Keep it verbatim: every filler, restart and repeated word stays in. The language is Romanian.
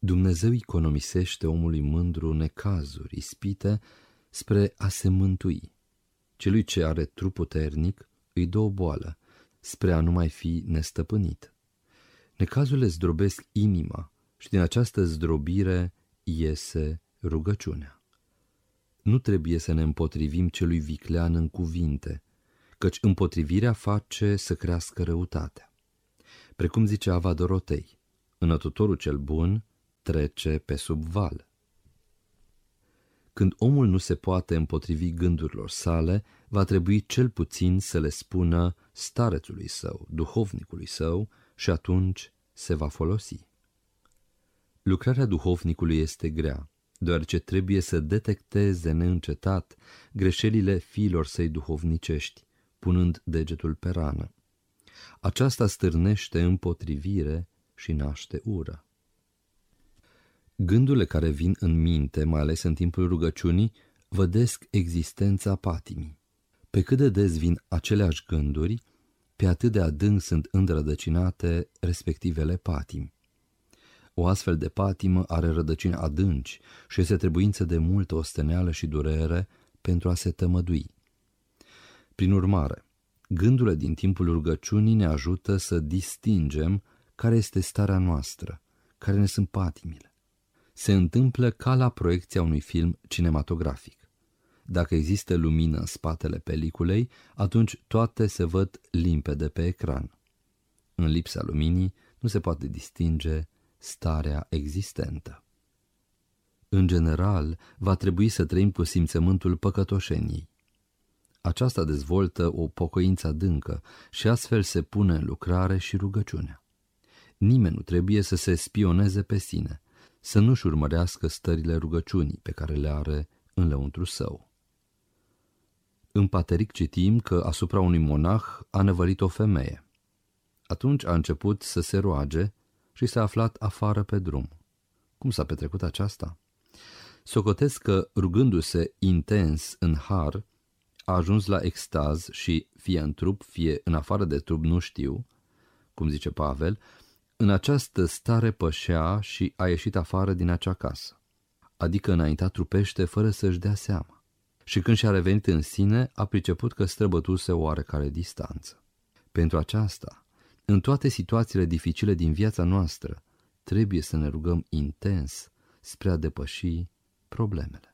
Dumnezeu economisește omului mândru necazuri, ispite, spre a se mântui. Celui ce are trup puternic îi dă o boală, spre a nu mai fi nestăpânit. Necazurile zdrobesc inima și din această zdrobire iese rugăciunea. Nu trebuie să ne împotrivim celui viclean în cuvinte, căci împotrivirea face să crească răutatea. Precum zice Ava Dorotei, înătutorul cel bun trece pe sub val. Când omul nu se poate împotrivi gândurilor sale, va trebui cel puțin să le spună starețului său, duhovnicului său, și atunci se va folosi. Lucrarea duhovnicului este grea, deoarece trebuie să detecteze neîncetat greșelile fiilor săi duhovnicești, punând degetul pe rană. Aceasta stârnește împotrivire și naște ură. Gândurile care vin în minte, mai ales în timpul rugăciunii, vădesc existența patimii. Pe cât de des vin aceleași gânduri, pe atât de adânc sunt înrădăcinate respectivele patimi. O astfel de patimă are rădăcini adânci și este trebuință de multă osteneală și durere pentru a se tămădui. Prin urmare, gândurile din timpul rugăciunii ne ajută să distingem care este starea noastră, care ne sunt patimile. Se întâmplă ca la proiecția unui film cinematografic. Dacă există lumină în spatele peliculei, atunci toate se văd limpede pe ecran. În lipsa luminii nu se poate distinge starea existentă. În general, va trebui să trăim cu simțământul păcătoșeniei. Aceasta dezvoltă o pocăință adâncă și astfel se pune în lucrare și rugăciunea. Nimeni nu trebuie să se spioneze pe sine, să nu-și urmărească stările rugăciunii pe care le are în lăuntru său. În Pateric citim că asupra unui monah a năvălit o femeie. Atunci a început să se roage și s-a aflat afară pe drum. Cum s-a petrecut aceasta? Socotesc că, rugându-se intens în har, a ajuns la extaz și, fie în trup, fie în afară de trup, nu știu, cum zice Pavel, în această stare pășea și a ieșit afară din acea casă, adică înaintea trupește fără să-și dea seama. Și când și-a revenit în sine, a priceput că străbătuse oarecare distanță. Pentru aceasta, în toate situațiile dificile din viața noastră, trebuie să ne rugăm intens spre a depăși problemele.